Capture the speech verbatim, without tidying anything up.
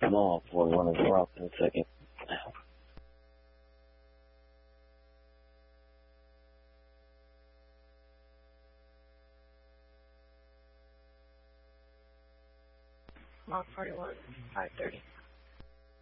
Mall forty-one is dropped in a second. Mall forty-one, five thirty.